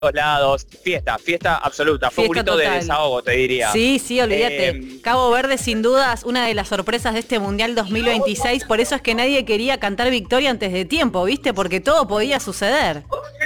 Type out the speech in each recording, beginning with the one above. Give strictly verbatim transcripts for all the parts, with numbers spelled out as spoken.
lados, fiesta, fiesta absoluta, fue un Fiesta grito de total. desahogo, te diría. Sí, sí, olvídate. Eh, Cabo Verde, sin dudas, una de las sorpresas de este Mundial dos mil veintiséis. Por eso es que nadie quería cantar victoria antes de tiempo, ¿viste? Porque todo podía suceder.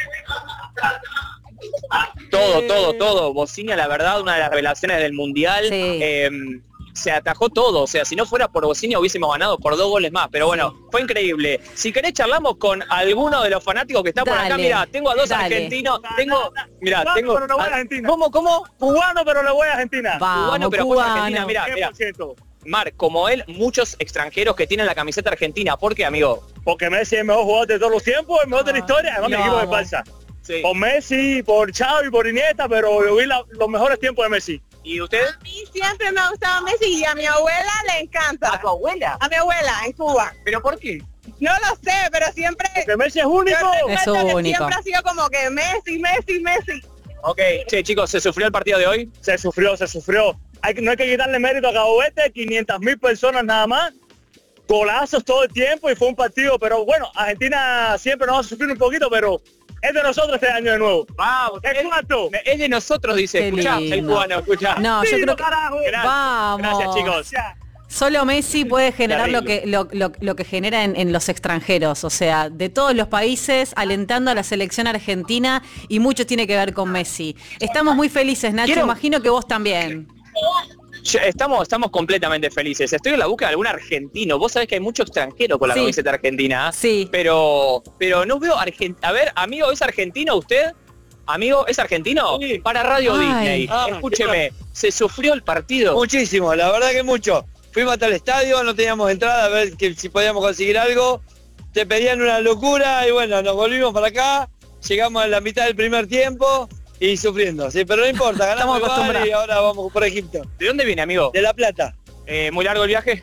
Todo, todo, todo. Bosnia, la verdad, una de las revelaciones del Mundial. Sí. Eh, se atajó todo, o sea, si no fuera por Bosnia hubiésemos ganado por dos goles más, pero bueno, fue increíble. Si querés charlamos con alguno de los fanáticos que está por acá, Dale, mira, tengo a dos dale. argentinos, tengo, mira, Cubano, tengo, pero no voy a Argentina. ¿cómo, cómo? Cubano, pero le voy a Argentina. Vamos, Cubano, pero juega cubano. Argentina, mira, mira. cien por ciento. Mar, como él, muchos extranjeros que tienen la camiseta argentina, ¿por qué, amigo? Porque Messi es el mejor jugador de todos los tiempos, el mejor de la historia, además mi lo equipo de amo. falsa. Sí. Por Messi, por Xavi, por Iniesta, pero yo vi la- los mejores tiempos de Messi. ¿Y usted? A mí siempre me ha gustado Messi y a mi abuela le encanta. ¿A tu abuela? A mi abuela en Cuba. ¿Pero por qué? No lo sé, pero siempre... Que Messi es único. yo Es recuerdo que único. Siempre ha sido como que Messi, Messi, Messi. Ok, che, chicos, ¿se sufrió el partido de hoy? Se sufrió, se sufrió. Hay que, no hay que quitarle mérito a Cabo Verde, quinientas mil personas nada más. Golazos todo el tiempo y fue un partido, pero bueno, Argentina siempre nos va a sufrir un poquito, pero es de nosotros este año de nuevo. Vamos, Es cuarto. es de nosotros, dice, Qué escuchá, lindo. el cubano, escuchá. No, yo Sí, creo no, que... carajo. Gracias, Vamos. gracias, chicos. Ya. Solo Messi puede generar lo Terrible. que, lo, lo- lo que genera en, en los extranjeros, o sea, de todos los países, alentando a la selección argentina, y mucho tiene que ver con Messi. Estamos muy felices, Nacho, Quiero- imagino que vos también. Yo- Estamos, estamos completamente felices. Estoy en la búsqueda de algún argentino. Vos sabés que hay mucho extranjero con la Sí. camiseta argentina. Sí. Pero, pero no veo argentino. A ver, amigo, ¿es argentino usted? Amigo, ¿es argentino? Sí. Para Radio Ay. Disney. Ah, Escúcheme, ¿se sufrió el partido? Muchísimo, la verdad que mucho. Fuimos hasta el estadio, no teníamos entrada, a ver que, si podíamos conseguir algo. Te pedían una locura y bueno, nos volvimos para acá. Llegamos a la mitad del primer tiempo y sufriendo. Sí, pero no importa, ganamos Estamos igual acostumbrados. y ahora vamos por Egipto. ¿De dónde viene, amigo? De La Plata. Eh, ¿Muy largo el viaje?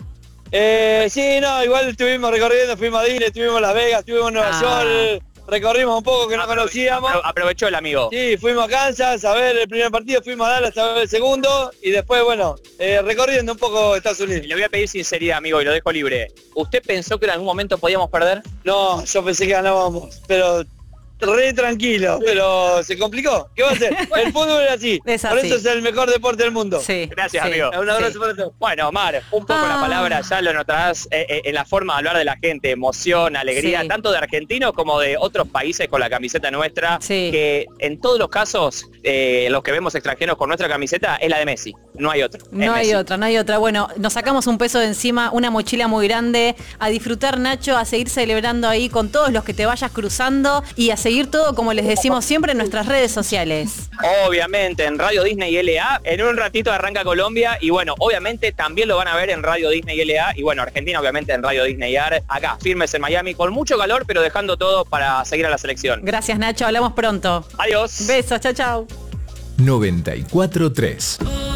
Eh, sí, no, igual estuvimos recorriendo, fuimos a Disney, estuvimos en Las Vegas, estuvimos en Nueva Ah. York, recorrimos un poco que no conocíamos. Apro- Aprovechó el amigo. Sí, fuimos a Kansas a ver el primer partido, fuimos a Dallas a ver el segundo y después, bueno, eh, recorriendo un poco Estados Y Unidos. le voy a pedir sinceridad, amigo, y lo dejo libre. ¿Usted pensó que en algún momento podíamos perder? No, yo pensé que ganábamos, pero re tranquilo, pero se complicó. ¿Qué va a hacer? El fútbol es así. Es Por así. eso es el mejor deporte del mundo. Sí. Gracias, sí, amigo. Un abrazo sí. para todos. Bueno, Mar, un poco Ah. la palabra ya lo notarás eh, eh, en la forma de hablar de la gente, emoción, alegría, Sí. tanto de argentinos como de otros países con la camiseta nuestra, Sí. que en todos los casos, eh, los que vemos extranjeros con nuestra camiseta, es la de Messi, no hay otro. es No hay Messi. otra, no hay otra. Bueno, nos sacamos un peso de encima, una mochila muy grande, a disfrutar, Nacho, a seguir celebrando ahí con todos los que te vayas cruzando y a seguir todo, como les decimos siempre, en nuestras redes sociales. Obviamente en Radio Disney L A, en un ratito arranca Colombia y bueno, obviamente también lo van a ver en Radio Disney L A y bueno, Argentina obviamente en Radio Disney A R, acá, firmes en Miami, con mucho calor, pero dejando todo para seguir a la selección. Gracias, Nacho, hablamos pronto. Adiós. Besos, chao, chao. noventa y cuatro tres